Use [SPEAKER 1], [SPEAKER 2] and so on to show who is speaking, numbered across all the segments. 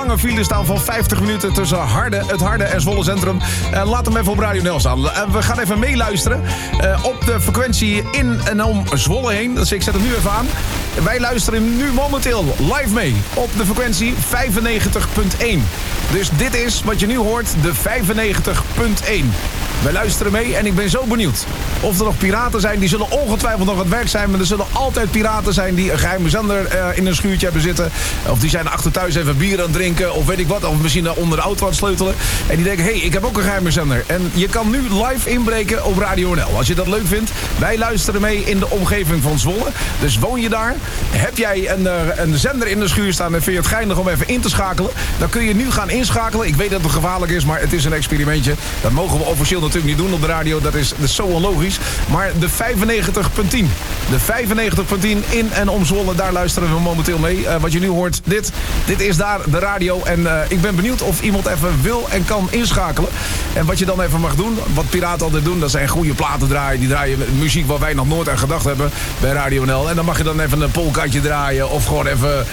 [SPEAKER 1] lange file staan van 50 minuten tussen het Harde en Zwolle Centrum. Laat hem even op Radio Nel staan. We gaan even meeluisteren op de frequentie in en om Zwolle heen. Dus ik zet hem nu even aan. Wij luisteren nu momenteel live mee op de frequentie 95.1. Dus dit is wat je nu hoort, de 95.1. Wij luisteren mee en ik ben zo benieuwd of er nog piraten zijn. Die zullen ongetwijfeld nog aan het werk zijn. Maar er zullen altijd piraten zijn die een geheime zender in een schuurtje hebben zitten. Of die zijn achter thuis even bier aan het drinken. Of weet ik wat. Of misschien onder de auto aan het sleutelen. En die denken, ik heb ook een geheime zender. En je kan nu live inbreken op Radio NL. Als je dat leuk vindt. Wij luisteren mee in de omgeving van Zwolle. Dus woon je daar. Heb jij een zender in de schuur staan en vind je het geinig om even in te schakelen. Dan kun je nu gaan inschakelen. Ik weet dat het gevaarlijk is, maar het is een experimentje. Dat mogen we officieel natuurlijk niet doen op de radio. Dat is zo onlogisch. Maar de 95.10. De 95.10 in en om Zwolle. Daar luisteren we momenteel mee. Wat je nu hoort, dit is daar de radio. En ik ben benieuwd of iemand even wil en kan inschakelen. En wat je dan even mag doen, wat piraten altijd doen, dat zijn goede platen draaien. Die draaien muziek waar wij nog nooit aan gedacht hebben bij Radio NL. En dan mag je dan even een polkatje draaien. Of gewoon even,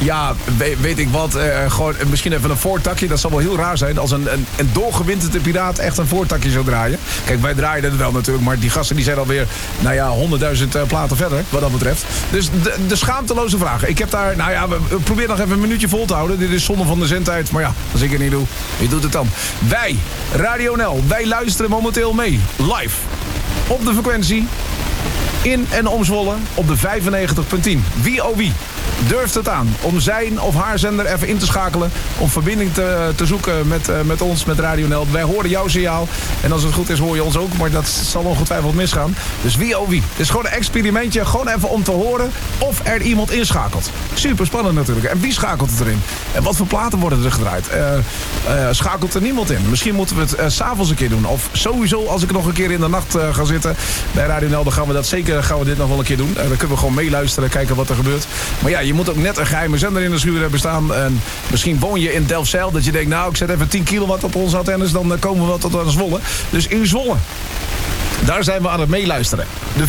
[SPEAKER 1] weet ik wat. Gewoon misschien even een voortakje. Dat zal wel heel raar zijn als een doorgewinterde piraat echt een voortakje zou draaien. Kijk, wij draaien het wel natuurlijk. Maar die gasten die zijn alweer, 100.000 platen verder, wat dat betreft. Dus de schaamteloze vragen. Ik heb daar, we proberen nog even een minuutje vol te houden. Dit is zonde van de zendtijd. Maar ja, als ik het niet doe, wie doet het dan? Wij, Radio NL, wij luisteren momenteel mee. Live. Op de frequentie. In en om Zwolle. Op de 95.10. Wie oh wie durft het aan om zijn of haar zender even in te schakelen. Om verbinding te zoeken met ons, met Radio NL. Wij horen jouw signaal. En als het goed is hoor je ons ook. Maar dat zal ongetwijfeld misgaan. Dus wie oh wie. Het is gewoon een experimentje. Gewoon even om te horen of er iemand inschakelt. Super spannend natuurlijk. En wie schakelt het erin? En wat voor platen worden er gedraaid? Schakelt er niemand in? Misschien moeten we het 's avonds een keer doen. Of sowieso als ik nog een keer in de nacht ga zitten bij Radio NL. Dan gaan we dit nog wel een keer doen. Dan kunnen we gewoon meeluisteren. Kijken wat er gebeurt. Maar ja, je moet ook net een geheime zender in de schuur hebben staan. En misschien woon je in Delfzijl. Dat je denkt, ik zet even 10 kilowatt op onze antennes. Dan komen we wel tot aan Zwolle. Dus in Zwolle. Daar zijn we aan het meeluisteren. De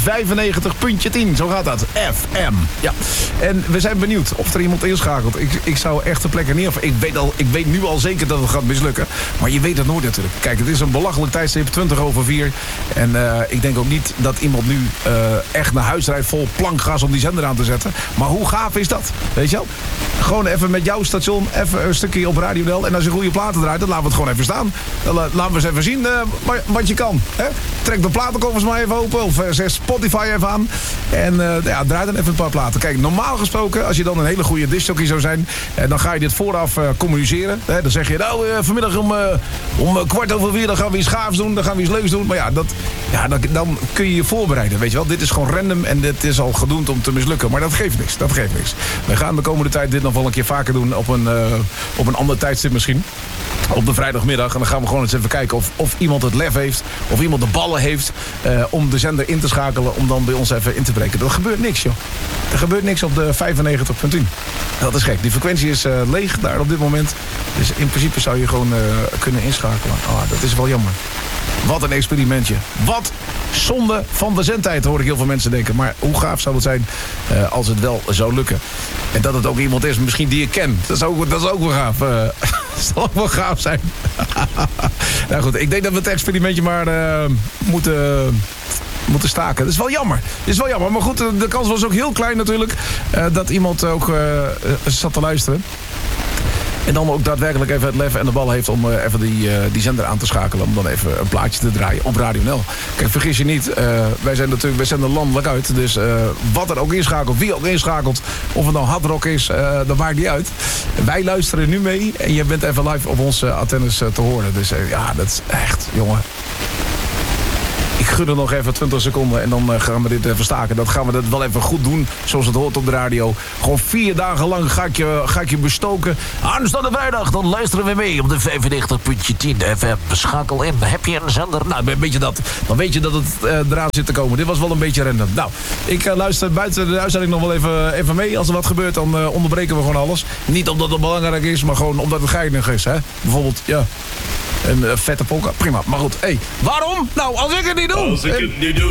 [SPEAKER 1] 95.10, zo gaat dat. FM. Ja. En we zijn benieuwd of er iemand inschakelt. Ik zou echt de plekken neer. Ik weet nu al zeker dat het gaat mislukken. Maar je weet het nooit natuurlijk. Kijk, het is een belachelijk tijdstip, 4:20. En ik denk ook niet dat iemand nu echt naar huis rijdt vol plankgas om die zender aan te zetten. Maar hoe gaaf is dat? Weet je wel? Gewoon even met jouw station, even een stukje op Radio NL. En als je goede platen draait, dan laten we het gewoon even staan. Dan laten we eens even zien wat je kan. Hè? Trek de platenkoffers maar even open. Of zet Spotify even aan. En draai dan even een paar platen. Kijk, normaal gesproken, als je dan een hele goede discjockey zou zijn, dan ga je dit vooraf communiceren. Dan zeg je, vanmiddag om 4:15 dan gaan we iets gaafs doen. Dan gaan we iets leuks doen. Maar dan kun je je voorbereiden. Weet je wel, dit is gewoon random en dit is al gedoemd om te mislukken. Maar dat geeft niks. We gaan de komende tijd dit nog wel een keer vaker doen op een ander tijdstip misschien. Op de vrijdagmiddag. En dan gaan we gewoon eens even kijken of iemand het lef heeft. Of iemand de ballen heeft om de zender in te schakelen. Om dan bij ons even in te breken. Er gebeurt niks, joh. Er gebeurt niks op de 95.10. Dat is gek. Die frequentie is leeg daar op dit moment. Dus in principe zou je gewoon kunnen inschakelen. Dat is wel jammer. Wat een experimentje. Wat zonde van de zendtijd, hoor ik heel veel mensen denken. Maar hoe gaaf zou het zijn als het wel zou lukken? En dat het ook iemand is, misschien die ik ken. Dat is ook wel gaaf. Dat zal ook wel gaaf zijn. Nou goed, ik denk dat we het experimentje maar moeten staken. Dat is wel jammer. Maar goed, de kans was ook heel klein natuurlijk. Dat iemand ook zat te luisteren. En dan ook daadwerkelijk even het lef en de bal heeft om even die zender aan te schakelen. Om dan even een plaatje te draaien op Radio NL. Kijk, vergis je niet. Wij zenden landelijk uit. Dus wat er ook inschakelt, wie ook inschakelt. Of het nou hardrock is, dat maakt niet uit. Wij luisteren nu mee. En je bent even live op onze antennes te horen. Dus dat is echt, jongen. Ik gun er nog even 20 seconden en dan gaan we dit even staken. Dan gaan we dat wel even goed doen, zoals het hoort op de radio. Gewoon 4 dagen lang ga ik je bestoken. Aanstaande vrijdag, dan luisteren we mee op de 95.10 FM. Schakel in. Heb je een zender? Nou, een beetje dat. Dan weet je dat het eraan zit te komen. Dit was wel een beetje random. Nou, ik luister buiten de uitzending nog wel even mee. Als er wat gebeurt, dan onderbreken we gewoon alles. Niet omdat het belangrijk is, maar gewoon omdat het geinig is. Hè? Bijvoorbeeld, een vette polka. Prima. Maar goed, waarom? Nou, als ik het niet doe.